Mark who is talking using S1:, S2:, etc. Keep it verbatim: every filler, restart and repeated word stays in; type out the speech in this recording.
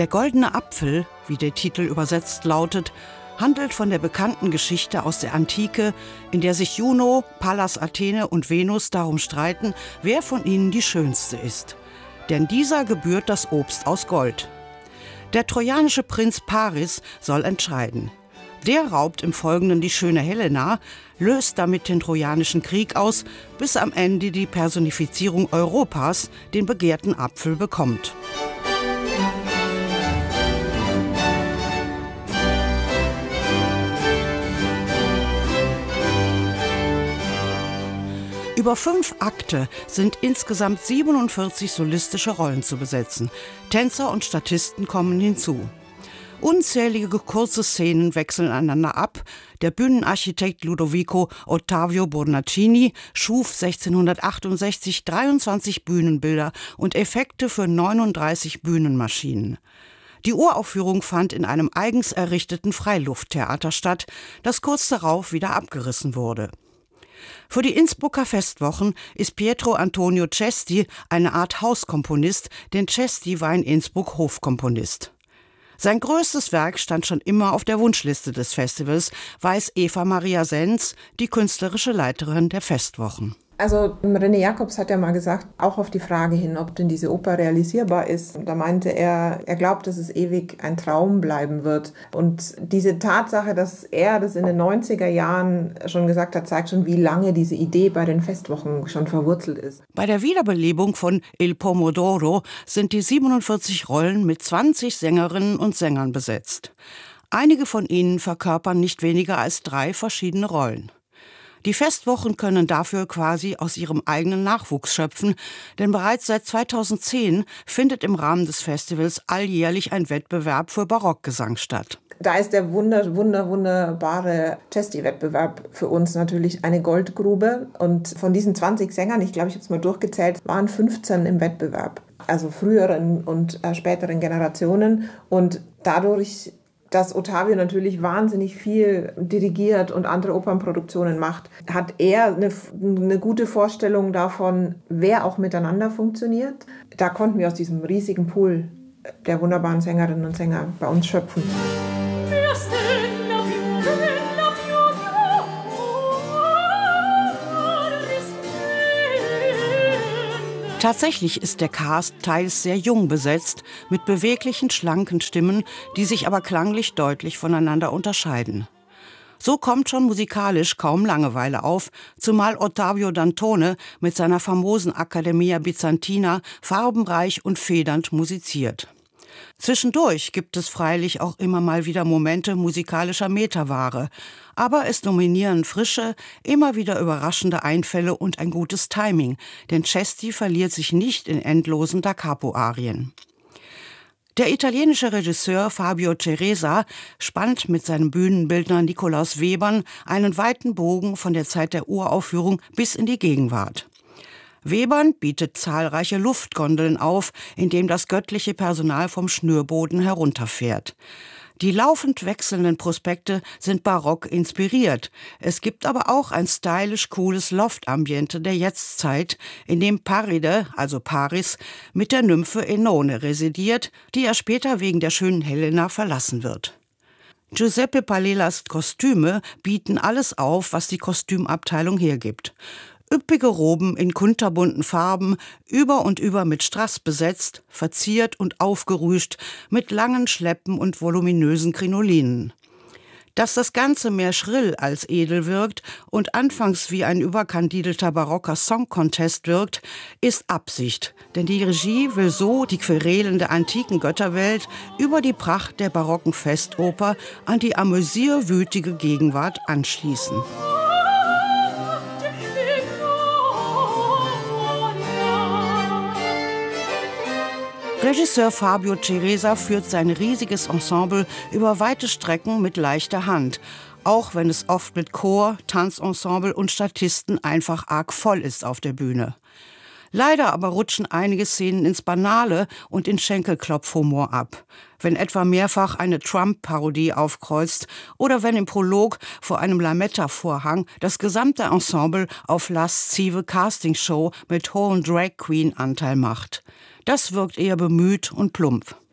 S1: Der goldene Apfel, wie der Titel übersetzt lautet, handelt von der bekannten Geschichte aus der Antike, in der sich Juno, Pallas Athene und Venus darum streiten, wer von ihnen die schönste ist. Denn dieser gebührt das Obst aus Gold. Der trojanische Prinz Paris soll entscheiden. Der raubt im Folgenden die schöne Helena, löst damit den Trojanischen Krieg aus, bis am Ende die Personifizierung Europas den begehrten Apfel bekommt. Über fünf Akte sind insgesamt siebenundvierzig solistische Rollen zu besetzen. Tänzer und Statisten kommen hinzu. Unzählige kurze Szenen wechseln einander ab. Der Bühnenarchitekt Ludovico Ottavio Bornacini schuf sechzehnhundertachtundsechzig dreiundzwanzig Bühnenbilder und Effekte für neununddreißig Bühnenmaschinen. Die Uraufführung fand in einem eigens errichteten Freilufttheater statt, das kurz darauf wieder abgerissen wurde. Für die Innsbrucker Festwochen ist Pietro Antonio Cesti eine Art Hauskomponist, denn Cesti war in Innsbruck Hofkomponist. Sein größtes Werk stand schon immer auf der Wunschliste des Festivals, weiß Eva Maria Senz, die künstlerische Leiterin der Festwochen.
S2: Also René Jacobs hat ja mal gesagt, auch auf die Frage hin, ob denn diese Oper realisierbar ist. Und da meinte er, er glaubt, dass es ewig ein Traum bleiben wird. Und diese Tatsache, dass er das in den neunziger Jahren schon gesagt hat, zeigt schon, wie lange diese Idee bei den Festwochen schon verwurzelt ist.
S1: Bei der Wiederbelebung von Il Pomodoro sind die siebenundvierzig Rollen mit zwanzig Sängerinnen und Sängern besetzt. Einige von ihnen verkörpern nicht weniger als drei verschiedene Rollen. Die Festwochen können dafür quasi aus ihrem eigenen Nachwuchs schöpfen, denn bereits seit zweitausendzehn findet im Rahmen des Festivals alljährlich ein Wettbewerb für Barockgesang statt.
S2: Da ist der wunder, wunder, wunderbare Cesti-Wettbewerb für uns natürlich eine Goldgrube. Und von diesen zwanzig Sängern, ich glaube, ich habe es mal durchgezählt, waren fünfzehn im Wettbewerb. Also früheren und äh, späteren Generationen. Und dadurch, dass Ottavio natürlich wahnsinnig viel dirigiert und andere Opernproduktionen macht, hat er eine, eine gute Vorstellung davon, wer auch miteinander funktioniert. Da konnten wir aus diesem riesigen Pool der wunderbaren Sängerinnen und Sänger bei uns schöpfen.
S1: Tatsächlich ist der Cast teils sehr jung besetzt, mit beweglichen, schlanken Stimmen, die sich aber klanglich deutlich voneinander unterscheiden. So kommt schon musikalisch kaum Langeweile auf, zumal Ottavio Dantone mit seiner famosen Accademia Bizantina farbenreich und federnd musiziert. Zwischendurch gibt es freilich auch immer mal wieder Momente musikalischer Meterware, aber es dominieren frische, immer wieder überraschende Einfälle und ein gutes Timing, denn Cesti verliert sich nicht in endlosen Da Capo-Arien. Der italienische Regisseur Fabio Ceresa spannt mit seinem Bühnenbildner Nikolaus Webern einen weiten Bogen von der Zeit der Uraufführung bis in die Gegenwart. Webern bietet zahlreiche Luftgondeln auf, in dem das göttliche Personal vom Schnürboden herunterfährt. Die laufend wechselnden Prospekte sind barock inspiriert. Es gibt aber auch ein stylisch cooles Loftambiente der Jetztzeit, in dem Paride, also Paris, mit der Nymphe Enone residiert, die er später wegen der schönen Helena verlassen wird. Giuseppe Palelas Kostüme bieten alles auf, was die Kostümabteilung hergibt. Üppige Roben in kunterbunten Farben, über und über mit Strass besetzt, verziert und aufgerüscht, mit langen Schleppen und voluminösen Krinolinen. Dass das Ganze mehr schrill als edel wirkt und anfangs wie ein überkandidelter barocker Song-Contest wirkt, ist Absicht. Denn die Regie will so die Querelen der antiken Götterwelt über die Pracht der barocken Festoper an die amüsierwütige Gegenwart anschließen. Regisseur Fabio Ceresa führt sein riesiges Ensemble über weite Strecken mit leichter Hand, auch wenn es oft mit Chor, Tanzensemble und Statisten einfach arg voll ist auf der Bühne. Leider aber rutschen einige Szenen ins Banale und in Schenkelklopfhumor ab, wenn etwa mehrfach eine Trump-Parodie aufkreuzt oder wenn im Prolog vor einem Lametta-Vorhang das gesamte Ensemble auf laszive Castingshow mit hohem Drag-Queen-Anteil macht. Das wirkt eher bemüht und plump.